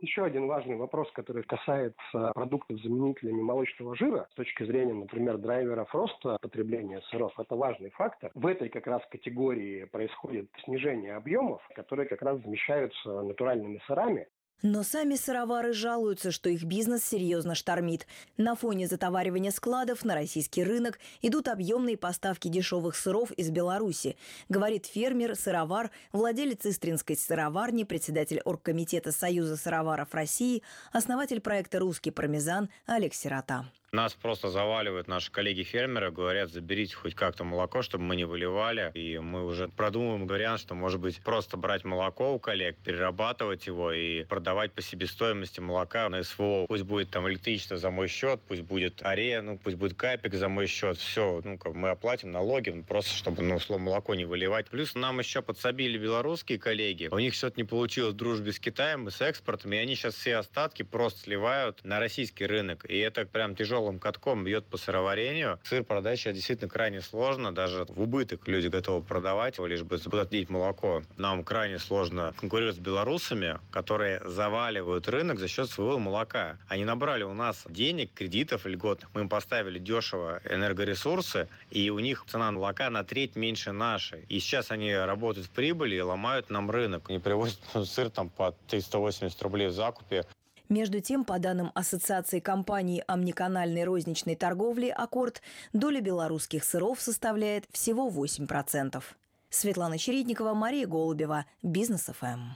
Есть еще один важный вопрос, который касается продуктов с заменителями молочного жира. С точки зрения, например, драйверов роста потребления сыров, это важный фактор. В этой как раз категории происходит снижение объемов, которые как раз замещаются натуральными сырами. Но сами сыровары жалуются, что их бизнес серьезно штормит. На фоне затоваривания складов на российский рынок идут объемные поставки дешевых сыров из Беларуси, говорит фермер-сыровар, владелец Истринской сыроварни, председатель оргкомитета Союза сыроваров России, основатель проекта «Русский пармезан» Олег Сирота. Нас просто заваливают наши коллеги-фермеры, говорят, заберите хоть как-то молоко, чтобы мы не выливали. И мы уже продумываем вариант, что, может быть, просто брать молоко у коллег, перерабатывать его и продавать по себестоимости молока на СВО. Пусть будет там электричество за мой счет, пусть будет АРЕ, пусть будет Капик за мой счет. Все, мы оплатим налоги, просто чтобы, условно, молоко не выливать. Плюс нам еще подсобили белорусские коллеги. У них что-то не получилось в дружбе с Китаем и с экспортом, и они сейчас все остатки просто сливают на российский рынок. И это прям тяжело катком бьет по сыроварению. Сыр продать сейчас действительно крайне сложно. Даже в убыток люди готовы продавать, лишь бы заплатить молоко. Нам крайне сложно конкурировать с белорусами, которые заваливают рынок за счет своего молока. Они набрали у нас денег, кредитов льготных. Мы им поставили дешево энергоресурсы, и у них цена молока на треть меньше нашей. И сейчас они работают в прибыли и ломают нам рынок. Они привозят сыр по 380 рублей в закупе. Между тем, по данным Ассоциации компаний омниканальной розничной торговли «Аккорд», доля белорусских сыров составляет всего 8%. Светлана Чередникова, Мария Голубева, Бизнес ФМ.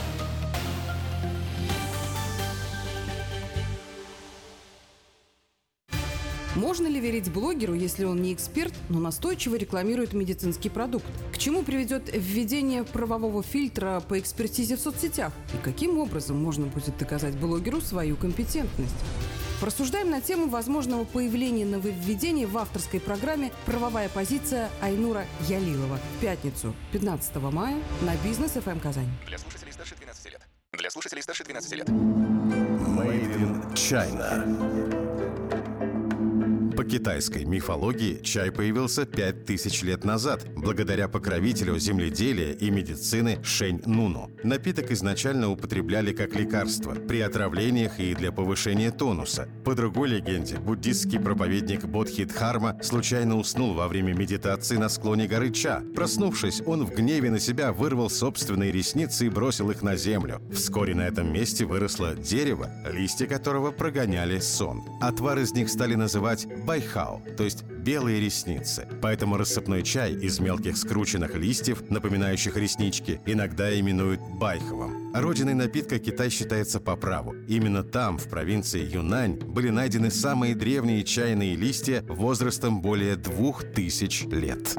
Можно ли верить блогеру, если он не эксперт, но настойчиво рекламирует медицинский продукт? К чему приведет введение правового фильтра по экспертизе в соцсетях? И каким образом можно будет доказать блогеру свою компетентность? Порассуждаем на тему возможного появления нововведений в авторской программе «Правовая позиция» Айнура Ялилова в пятницу, 15 мая на Бизнес ФМ Казань. Для слушателей старше 12 лет. Для слушателей старше 12 лет. Made in China. По китайской мифологии чай появился 5000 лет назад, благодаря покровителю земледелия и медицины Шэнь Нуну. Напиток изначально употребляли как лекарство при отравлениях и для повышения тонуса. По другой легенде, буддистский проповедник Бодхидхарма случайно уснул во время медитации на склоне горы Ча. Проснувшись, он в гневе на себя вырвал собственные ресницы и бросил их на землю. Вскоре на этом месте выросло дерево, листья которого прогоняли сон. Отвар из них стали называть байхао, то есть белые ресницы. Поэтому рассыпной чай из мелких скрученных листьев, напоминающих реснички, иногда именуют байховым. Родиной напитка Китай считается по праву. Именно там, в провинции Юнань, были найдены самые древние чайные листья возрастом более 2000 лет.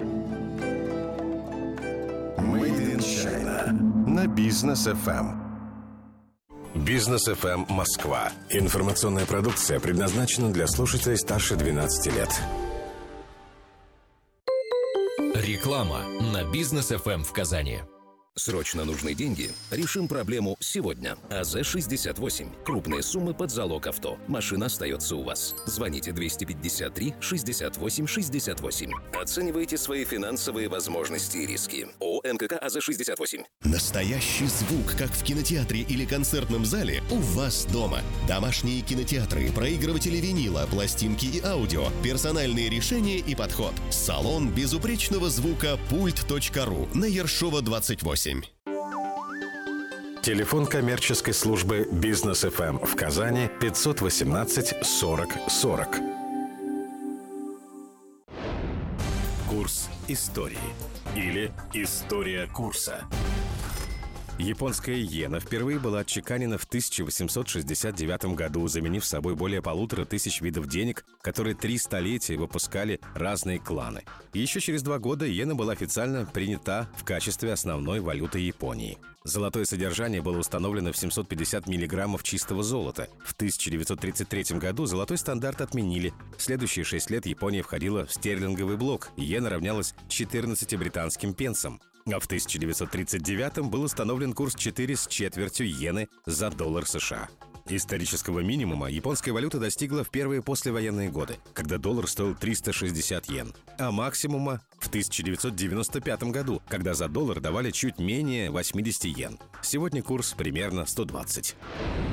Made in China на Бизнес ФМ. Бизнес ФМ Москва. Информационная продукция предназначена для слушателей старше 12 лет. Реклама на Бизнес ФМ в Казани. Срочно нужны деньги? Решим проблему сегодня. АЗ-68. Крупные суммы под залог авто. Машина остается у вас. Звоните 253-68-68. Оценивайте свои финансовые возможности и риски. ООО НКК АЗ-68. Настоящий звук, как в кинотеатре или концертном зале, у вас дома. Домашние кинотеатры, проигрыватели винила, пластинки и аудио, персональные решения и подход. Салон безупречного звука «Пульт.ру» на Ершова, 28. Телефон коммерческой службы Бизнес ФМ в Казани 518 40 40. Курс истории или история курса. Японская иена впервые была отчеканена в 1869 году, заменив собой более 1500 видов денег, которые 3 столетия выпускали разные кланы. Еще через 2 года иена была официально принята в качестве основной валюты Японии. Золотое содержание было установлено в 750 миллиграммов чистого золота. В 1933 году золотой стандарт отменили. В следующие 6 лет Япония входила в стерлинговый блок. Иена равнялась 14 британским пенсам. А в 1939 был установлен курс 4,25 иены за доллар США. Исторического минимума японская валюта достигла в первые послевоенные годы, когда доллар стоил 360 йен, а максимума в 1995 году, когда за доллар давали чуть менее 80 йен. Сегодня курс примерно 120.